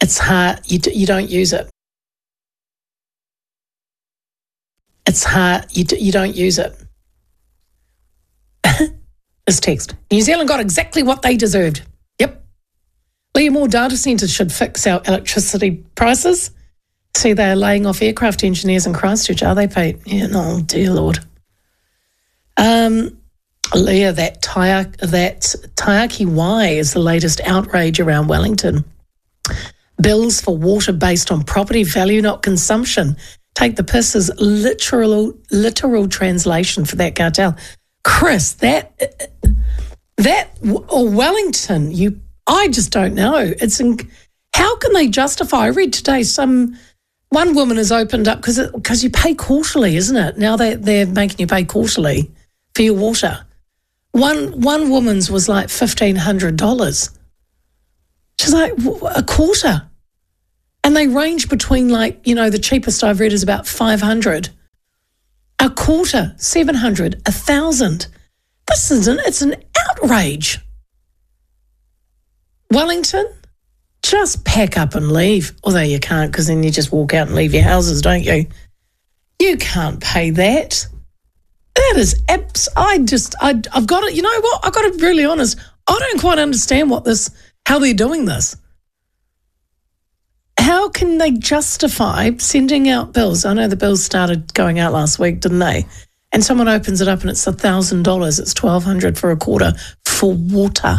It's hard. You don't use it. It's hard. You don't use it. This text. New Zealand got exactly what they deserved. Yep. Leah, more data centres should fix our electricity prices. See, they're laying off aircraft engineers in Christchurch. Are they, Pete? Yeah, no, dear Lord. Leah, that Taiyaki Y is the latest outrage around Wellington. Bills for water based on property value, not consumption. Take the piss is literal translation for that cartel. Chris, that or Wellington, I just don't know. How can they justify? I read today one woman has opened up because you pay quarterly, isn't it? Now they're making you pay quarterly for your water. One woman's was like $1,500. She's like, a quarter. And they range between the cheapest I've read is about 500. A quarter, 700, 1,000. It's an outrage. Wellington, just pack up and leave. Although you can't, because then you just walk out and leave your houses, don't you? You can't pay that. That is I've got it. You know what? I've got to be really honest. I don't quite understand how they're doing this. How can they justify sending out bills? I know the bills started going out last week, didn't they? And someone opens it up and it's $1,000. It's $1,200 for a quarter for water.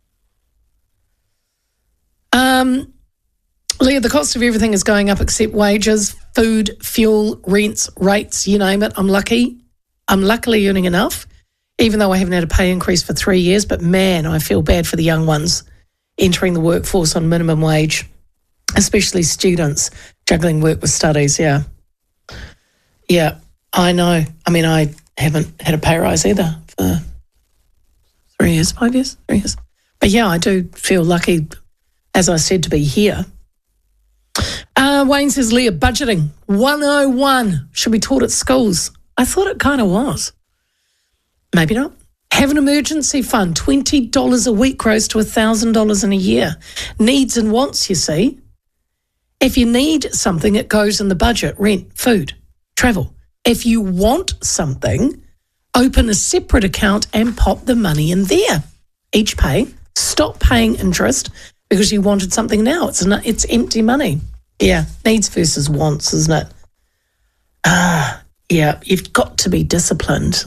Leah, the cost of everything is going up except wages, food, fuel, rents, rates, you name it. I'm lucky. I'm luckily earning enough, even though I haven't had a pay increase for 3 years. But man, I feel bad for the young ones entering the workforce on minimum wage, especially students juggling work with studies. Yeah. Yeah, I know. I mean, I haven't had a pay rise either for 3 years, 5 years, 3 years. But yeah, I do feel lucky, as I said, to be here. Wayne says, Leah, budgeting 101 should be taught at schools. I thought it kind of was. Maybe not. Have an emergency fund. $20 a week grows to $1,000 in a year. Needs and wants, you see. If you need something, it goes in the budget. Rent, food, travel. If you want something, open a separate account and pop the money in there. Each pay. Stop paying interest because you wanted something now. It's empty money. Yeah, needs versus wants, isn't it? Yeah, you've got to be disciplined.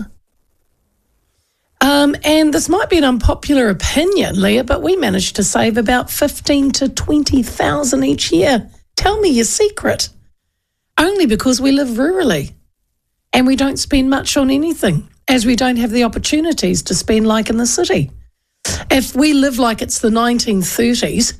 And this might be an unpopular opinion, Leah, but we managed to save about 15 to 20,000 each year. Tell me your secret. Only because we live rurally and we don't spend much on anything, as we don't have the opportunities to spend like in the city. If we live like it's the 1930s,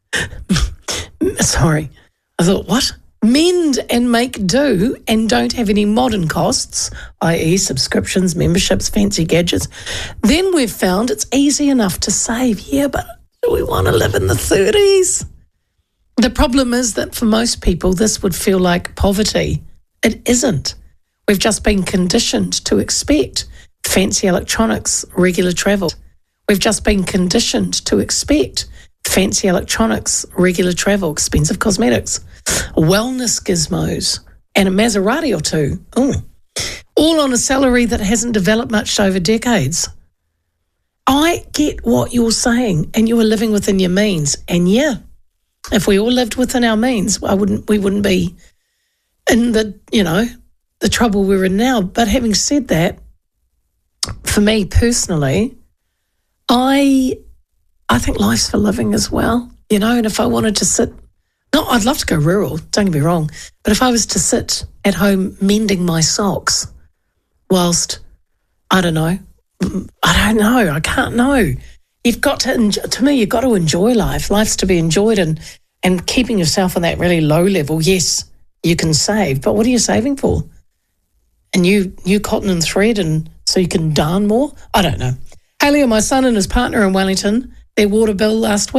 sorry, I thought, what? Mend and make do and don't have any modern costs, i.e. subscriptions, memberships, fancy gadgets, then we've found it's easy enough to save. Yeah, but do we want to live in the 30s? The problem is that for most people, this would feel like poverty. It isn't. We've just been conditioned to expect fancy electronics, regular travel. We've just been conditioned to expect fancy electronics, regular travel, expensive cosmetics, wellness gizmos, and a Maserati or two. All on a salary that hasn't developed much over decades. I get what you're saying, and you are living within your means. And yeah, if we all lived within our means, we wouldn't be in the trouble we're in now. But having said that, for me personally, I think life's for living as well, and if I wanted to sit, I'd love to go rural, don't get me wrong, but if I was to sit at home mending my socks whilst, I can't know. You've got to me, you've got to enjoy life. Life's to be enjoyed, and keeping yourself on that really low level, yes, you can save, but what are you saving for? And new cotton and thread, and so you can darn more? I don't know. Hey, Leo, my son and his partner in Wellington, their water bill last week